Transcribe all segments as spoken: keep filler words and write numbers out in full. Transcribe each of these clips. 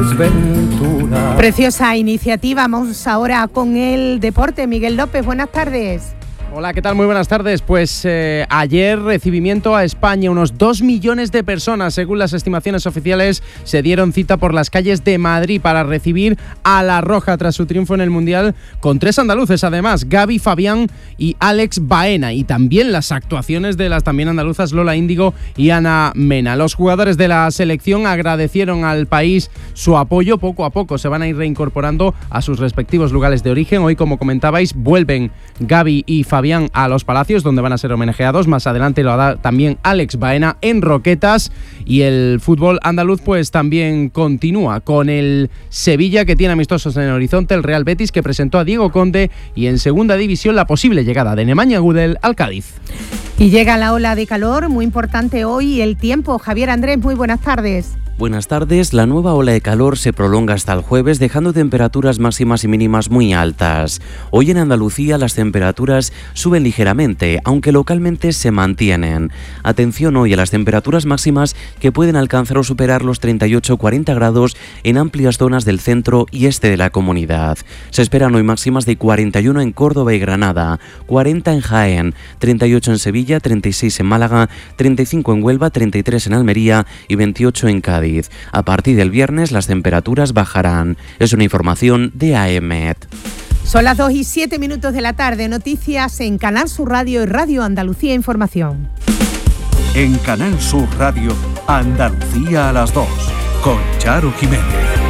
desventura. Preciosa iniciativa. Vamos ahora con el deporte. Miguel López, buenas tardes. Hola, ¿qué tal? Muy buenas tardes. Pues eh, ayer recibimiento a España. Unos dos millones de personas, según las estimaciones oficiales, se dieron cita por las calles de Madrid para recibir a La Roja tras su triunfo en el Mundial, con tres andaluces además, Gaby, Fabián y Alex Baena, y también las actuaciones de las también andaluzas Lola Índigo y Ana Mena. Los jugadores de la selección agradecieron al país su apoyo. Poco a poco se van a ir reincorporando a sus respectivos lugares de origen. Hoy, como comentabais, vuelven Gaby y Fabián a Los Palacios, donde van a ser homenajeados. Más adelante lo hará también Alex Baena en Roquetas. Y el fútbol andaluz pues también continúa con el Sevilla, que tiene amistosos en el horizonte, el Real Betis, que presentó a Diego Conde, y en segunda división la posible llegada de Nemanja Gudel al Cádiz. Y llega la ola de calor, muy importante hoy el tiempo. Javier Andrés, muy buenas tardes. Buenas tardes. La nueva ola de calor se prolonga hasta el jueves, dejando temperaturas máximas y mínimas muy altas. Hoy en Andalucía las temperaturas suben ligeramente, aunque localmente se mantienen. Atención hoy a las temperaturas máximas, que pueden alcanzar o superar los treinta y ocho a cuarenta grados en amplias zonas del centro y este de la comunidad. Se esperan hoy máximas de cuarenta y uno en Córdoba y Granada, cuarenta en Jaén, treinta y ocho en Sevilla, treinta y seis en Málaga, treinta y cinco en Huelva, treinta y tres en Almería y veintiocho en Cádiz. A partir del viernes las temperaturas bajarán. Es una información de A E M E T. Son las dos y siete minutos de la tarde. Noticias en Canal Sur Radio y Radio Andalucía Información. En Canal Sur Radio, Andalucía a las dos, con Charo Jiménez.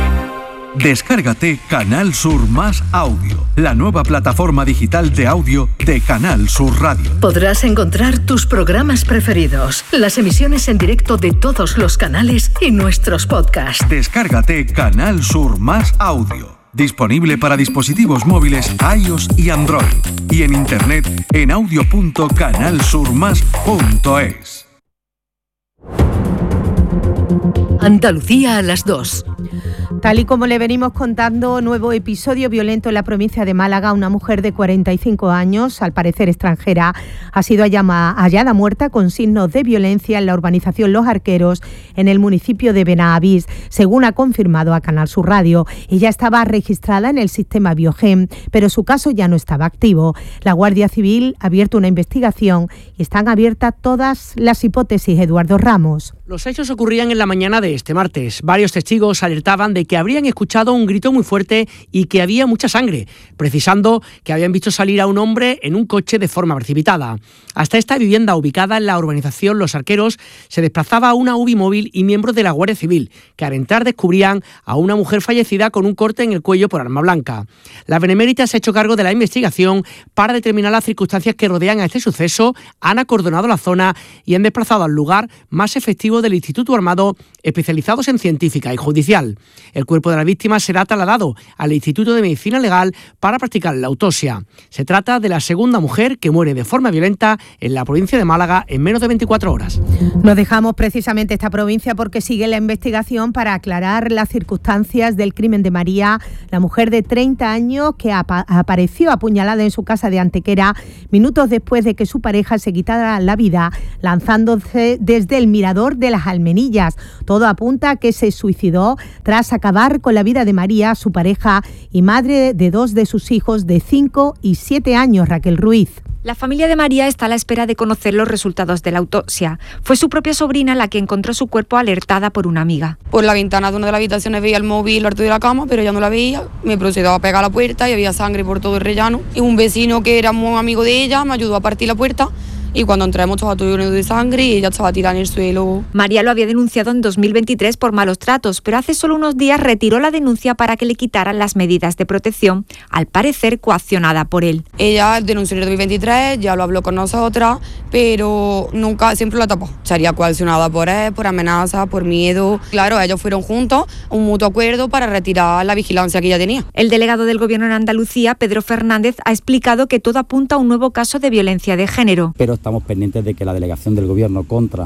Descárgate Canal Sur Más Audio, la nueva plataforma digital de audio de Canal Sur Radio. Podrás encontrar tus programas preferidos, las emisiones en directo de todos los canales y nuestros podcasts. Descárgate Canal Sur Más Audio, disponible para dispositivos móviles iOS y Android, y en internet en audio punto canal sur más punto es. Andalucía a las dos. Tal y como le venimos contando, nuevo episodio violento en la provincia de Málaga. Una mujer de cuarenta y cinco años, al parecer extranjera, ha sido hallada muerta con signos de violencia en la urbanización Los Arqueros, en el municipio de Benavís, según ha confirmado a Canal Sur Radio. Ella estaba registrada en el sistema Biogen, pero su caso ya no estaba activo. La Guardia Civil ha abierto una investigación y están abiertas todas las hipótesis. Eduardo Ramos. Los hechos ocurrían en la mañana de este martes. Varios testigos alertaban de que habrían escuchado un grito muy fuerte y que había mucha sangre, precisando que habían visto salir a un hombre en un coche de forma precipitada. Hasta esta vivienda, ubicada en la urbanización Los Arqueros, se desplazaba una U B I móvil y miembros de la Guardia Civil, que al entrar descubrían a una mujer fallecida con un corte en el cuello por arma blanca. La Benemérita se ha hecho cargo de la investigación para determinar las circunstancias que rodean a este suceso, han acordonado la zona y han desplazado al lugar más efectivo del Instituto Armado, especializados en científica y judicial. El cuerpo de la víctima será trasladado al Instituto de Medicina Legal para practicar la autopsia. Se trata de la segunda mujer que muere de forma violenta en la provincia de Málaga en menos de veinticuatro horas. Nos dejamos precisamente esta provincia porque sigue la investigación para aclarar las circunstancias del crimen de María, la mujer de treinta años que apa- apareció apuñalada en su casa de Antequera minutos después de que su pareja se quitara la vida lanzándose desde el mirador de las Almenillas. Todo apunta a que se suicidó tras acabar con la vida de María, su pareja y madre de dos de sus hijos de cinco y siete años, Raquel Ruiz. La familia de María está a la espera de conocer los resultados de la autopsia. Fue su propia sobrina la que encontró su cuerpo alertada por una amiga. Por la ventana de una de las habitaciones veía el móvil alto de la cama, pero ya no la veía. Me procedió a pegar a la puerta y había sangre por todo el rellano. Y un vecino que era muy amigo de ella me ayudó a partir la puerta. Y cuando entramos estaba todo lleno de sangre y ella estaba tirada en el suelo. María lo había denunciado en dos mil veintitrés por malos tratos, pero hace solo unos días retiró la denuncia para que le quitaran las medidas de protección, al parecer coaccionada por él. Ella denunció en el dos mil veintitrés, ya lo habló con nosotras, pero nunca, siempre la tapó. Sería coaccionada por él, por amenaza, por miedo. Claro, ellos fueron juntos, un mutuo acuerdo para retirar la vigilancia que ella tenía. El delegado del Gobierno en Andalucía, Pedro Fernández, ha explicado que todo apunta a un nuevo caso de violencia de género. Pero estamos pendientes de que la delegación del Gobierno contra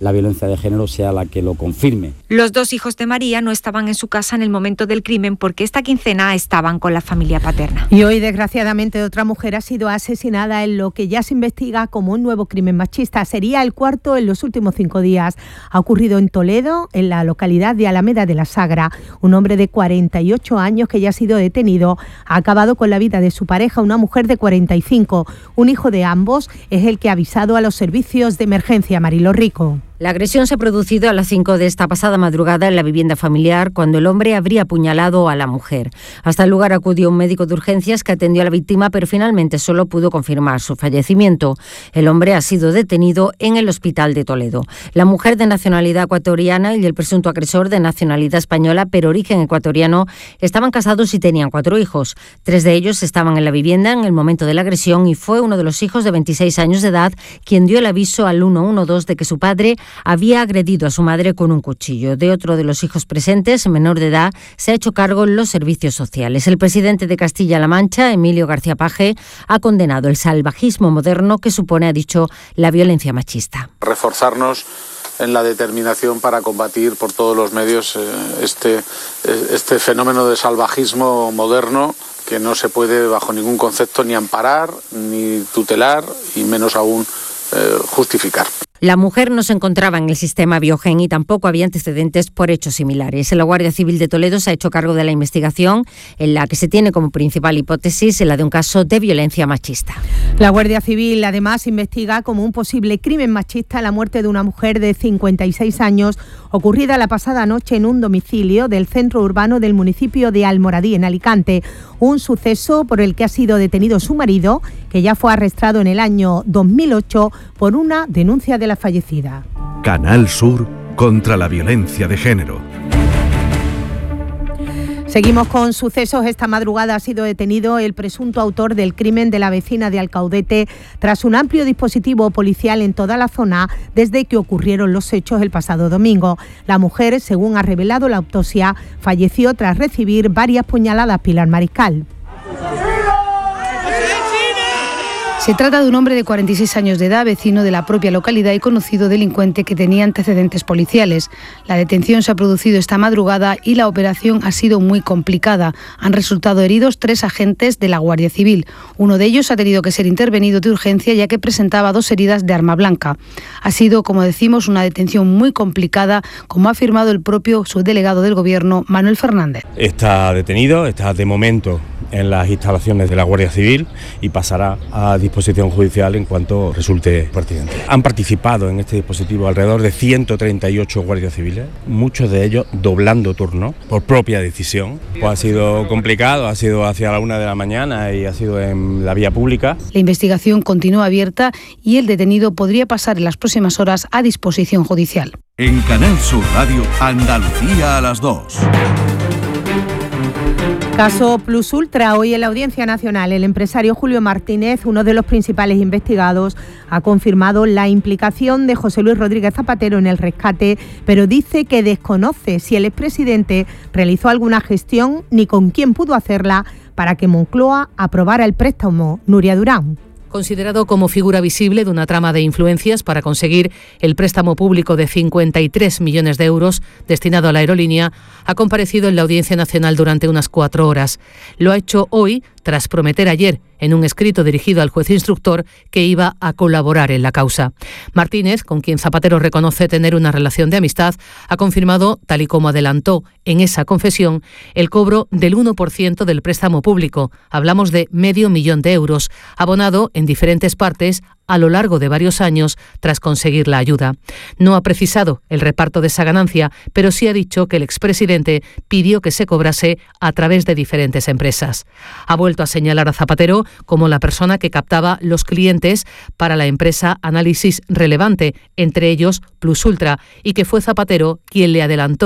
la violencia de género sea la que lo confirme. Los dos hijos de María no estaban en su casa en el momento del crimen porque esta quincena estaban con la familia paterna. Y hoy, desgraciadamente, otra mujer ha sido asesinada en lo que ya se investiga como un nuevo crimen machista. Sería el cuarto en los últimos cinco días. Ha ocurrido en Toledo, en la localidad de Alameda de la Sagra. Un hombre de cuarenta y ocho años que ya ha sido detenido ha acabado con la vida de su pareja, una mujer de cuarenta y cinco. Un hijo de ambos es el que ha avisado a los servicios de emergencia. Marilo Rico. La agresión se ha producido a las cinco de esta pasada madrugada en la vivienda familiar, cuando el hombre habría apuñalado a la mujer. Hasta el lugar acudió un médico de urgencias que atendió a la víctima, pero finalmente solo pudo confirmar su fallecimiento. El hombre ha sido detenido en el hospital de Toledo. La mujer, de nacionalidad ecuatoriana, y el presunto agresor, de nacionalidad española pero origen ecuatoriano, estaban casados y tenían cuatro hijos. Tres de ellos estaban en la vivienda en el momento de la agresión y fue uno de los hijos de veintiséis años de edad quien dio el aviso al uno uno dos de que su padre había agredido a su madre con un cuchillo. De otro de los hijos presentes, menor de edad, se ha hecho cargo en los servicios sociales. El presidente de Castilla-La Mancha, Emilio García Paje, ha condenado el salvajismo moderno que supone, ha dicho, la violencia machista. Reforzarnos en la determinación para combatir por todos los medios este, este fenómeno de salvajismo moderno que no se puede bajo ningún concepto ni amparar, ni tutelar y menos aún eh, justificar. La mujer no se encontraba en el sistema Biogen y tampoco había antecedentes por hechos similares. La Guardia Civil de Toledo se ha hecho cargo de la investigación, en la que se tiene como principal hipótesis la de un caso de violencia machista. La Guardia Civil además investiga como un posible crimen machista la muerte de una mujer de cincuenta y seis años ocurrida la pasada noche en un domicilio del centro urbano del municipio de Almoradí, en Alicante. Un suceso por el que ha sido detenido su marido, que ya fue arrestado en el año dos mil ocho por una denuncia de la fallecida. Canal Sur contra la violencia de género. Seguimos con sucesos. Esta madrugada ha sido detenido el presunto autor del crimen de la vecina de Alcaudete tras un amplio dispositivo policial en toda la zona desde que ocurrieron los hechos el pasado domingo. La mujer, según ha revelado la autopsia, falleció tras recibir varias puñaladas. Pilar Mariscal. Se trata de un hombre de cuarenta y seis años de edad, vecino de la propia localidad y conocido delincuente que tenía antecedentes policiales. La detención se ha producido esta madrugada y la operación ha sido muy complicada. Han resultado heridos tres agentes de la Guardia Civil. Uno de ellos ha tenido que ser intervenido de urgencia ya que presentaba dos heridas de arma blanca. Ha sido, como decimos, una detención muy complicada, como ha afirmado el propio subdelegado del Gobierno, Manuel Fernández. Está detenido, está de momento en las instalaciones de la Guardia Civil y pasará a disposición judicial en cuanto resulte pertinente. Han participado en este dispositivo alrededor de ciento treinta y ocho guardias civiles, muchos de ellos doblando turno por propia decisión. Pues ha sido complicado, ha sido hacia la una de la mañana y ha sido en la vía pública. La investigación continúa abierta y el detenido podría pasar en las próximas horas a disposición judicial. En Canal Sur Radio, Andalucía a las dos. Caso Plus Ultra. Hoy en la Audiencia Nacional, el empresario Julio Martínez, uno de los principales investigados, ha confirmado la implicación de José Luis Rodríguez Zapatero en el rescate, pero dice que desconoce si el expresidente realizó alguna gestión ni con quién pudo hacerla para que Moncloa aprobara el préstamo. Nuria Durán. Considerado como figura visible de una trama de influencias para conseguir el préstamo público de cincuenta y tres millones de euros destinado a la aerolínea, ha comparecido en la Audiencia Nacional durante unas cuatro horas. Lo ha hecho hoy tras prometer ayer, en un escrito dirigido al juez instructor, que iba a colaborar en la causa. Martínez, con quien Zapatero reconoce tener una relación de amistad, ha confirmado, tal y como adelantó en esa confesión, el cobro del uno por ciento del préstamo público. Hablamos de medio millón de euros, abonado en diferentes partes a lo largo de varios años tras conseguir la ayuda. No ha precisado el reparto de esa ganancia, pero sí ha dicho que el expresidente pidió que se cobrase a través de diferentes empresas. Ha vuelto a señalar a Zapatero como la persona que captaba los clientes para la empresa Análisis Relevante, entre ellos Plus Ultra, y que fue Zapatero quien le adelantó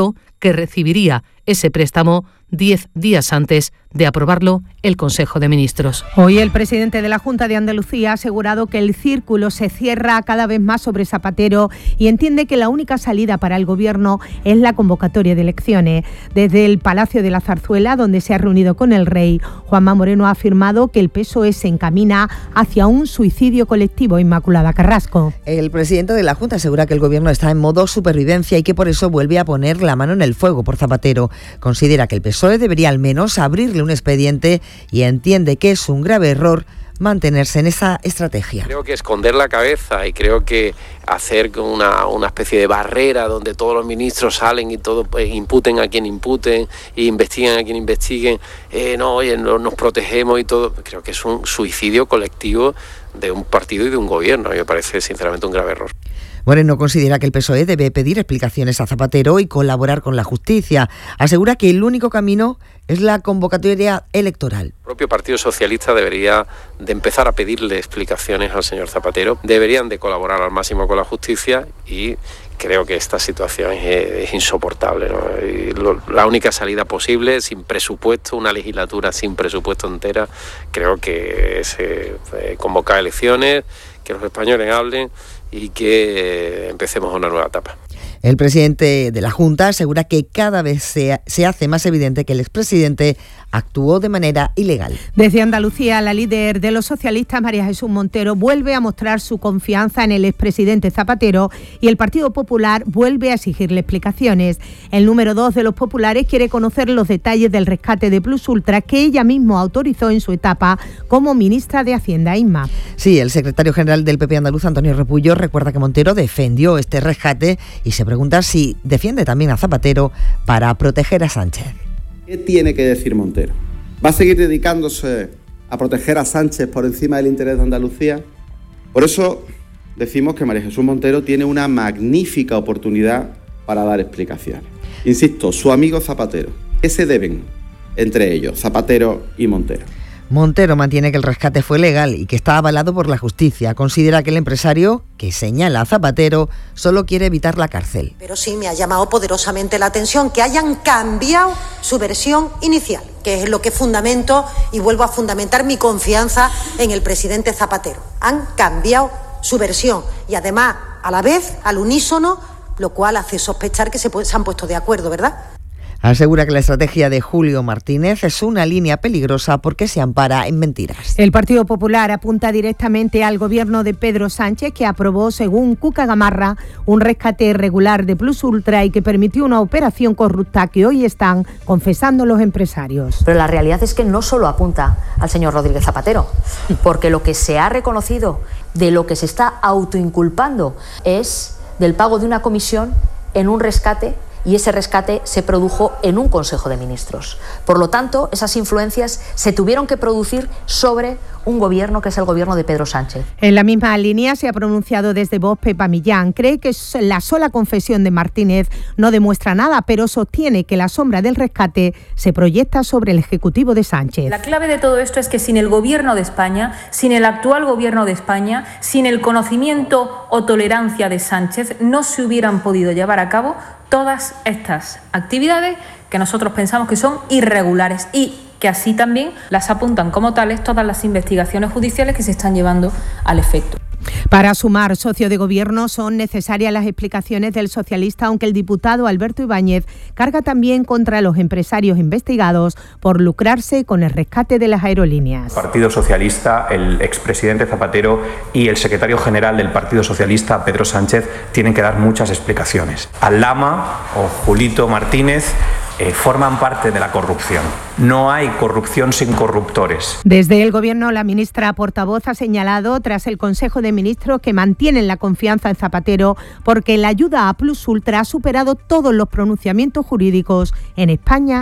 que recibiría ese préstamo diez días antes de aprobarlo el Consejo de Ministros. Hoy el presidente de la Junta de Andalucía ha asegurado que el círculo se cierra cada vez más sobre Zapatero y entiende que la única salida para el Gobierno es la convocatoria de elecciones. Desde el Palacio de la Zarzuela, donde se ha reunido con el rey, Juanma Moreno ha afirmado que el P S O E se encamina hacia un suicidio colectivo. Inmaculada Carrasco. El presidente de la Junta asegura que el Gobierno está en modo supervivencia y que por eso vuelve a poner la mano en el fuego por Zapatero. Considera que el P S O E debería al menos abrirle un expediente y entiende que es un grave error mantenerse en esa estrategia. Creo que esconder la cabeza y creo que hacer una, una especie de barrera donde todos los ministros salen y todo pues, imputen a quien imputen e investiguen a quien investiguen, eh, no, oye, no, nos protegemos y todo, creo que es un suicidio colectivo de un partido y de un gobierno. A mí me parece sinceramente un grave error. Moreno considera que el P S O E debe pedir explicaciones a Zapatero y colaborar con la justicia. Asegura que el único camino es la convocatoria electoral. El propio Partido Socialista debería de empezar a pedirle explicaciones al señor Zapatero. Deberían de colaborar al máximo con la justicia y creo que esta situación es, es insoportable, ¿no? Y lo, la única salida posible, sin presupuesto, una legislatura sin presupuesto entera, creo que es eh, convocar elecciones, que los españoles hablen y que empecemos una nueva etapa. El presidente de la Junta asegura que cada vez se, se hace más evidente que el expresidente actuó de manera ilegal. Desde Andalucía, la líder de los socialistas, María Jesús Montero, vuelve a mostrar su confianza en el expresidente Zapatero y el Partido Popular vuelve a exigirle explicaciones. El número dos de los populares quiere conocer los detalles del rescate de Plus Ultra que ella misma autorizó en su etapa como ministra de Hacienda. Inma. Sí, el secretario general del P P andaluz, Antonio Repullo, recuerda que Montero defendió este rescate y se pregunta si defiende también a Zapatero para proteger a Sánchez. ¿Qué tiene que decir Montero? ¿Va a seguir dedicándose a proteger a Sánchez por encima del interés de Andalucía? Por eso decimos que María Jesús Montero tiene una magnífica oportunidad para dar explicaciones. Insisto, su amigo Zapatero. ¿Qué se deben entre ellos, Zapatero y Montero? Montero mantiene que el rescate fue legal y que está avalado por la justicia. Considera que el empresario, que señala a Zapatero, solo quiere evitar la cárcel. Pero sí me ha llamado poderosamente la atención que hayan cambiado su versión inicial, que es lo que fundamento y vuelvo a fundamentar mi confianza en el presidente Zapatero. Han cambiado su versión y además, a la vez, al unísono, lo cual hace sospechar que se, se han puesto de acuerdo, ¿verdad? Asegura que la estrategia de Julio Martínez es una línea peligrosa porque se ampara en mentiras. El Partido Popular apunta directamente al gobierno de Pedro Sánchez, que aprobó, según Cuca Gamarra, un rescate irregular de Plus Ultra y que permitió una operación corrupta que hoy están confesando los empresarios. Pero la realidad es que no solo apunta al señor Rodríguez Zapatero, porque lo que se ha reconocido, de lo que se está autoinculpando, es del pago de una comisión en un rescate. Y ese rescate se produjo en un Consejo de Ministros. Por lo tanto, esas influencias se tuvieron que producir sobre un gobierno que es el gobierno de Pedro Sánchez. En la misma línea se ha pronunciado desde Vox Pepa Millán. Cree que la sola confesión de Martínez no demuestra nada, pero sostiene que la sombra del rescate se proyecta sobre el Ejecutivo de Sánchez. La clave de todo esto es que sin el gobierno de España, sin el actual gobierno de España, sin el conocimiento o tolerancia de Sánchez, no se hubieran podido llevar a cabo todas estas actividades que nosotros pensamos que son irregulares y que así también las apuntan como tales todas las investigaciones judiciales que se están llevando al efecto. Para sumar socio de gobierno son necesarias las explicaciones del socialista, aunque el diputado Alberto Ibáñez carga también contra los empresarios investigados por lucrarse con el rescate de las aerolíneas. El Partido Socialista, el expresidente Zapatero y el secretario general del Partido Socialista, Pedro Sánchez, tienen que dar muchas explicaciones. Al-Lama o Julito Martínez Eh, forman parte de la corrupción. No hay corrupción sin corruptores. Desde el Gobierno, la ministra portavoz ha señalado, tras el Consejo de Ministros, que mantienen la confianza en Zapatero porque la ayuda a Plus Ultra ha superado todos los pronunciamientos jurídicos en España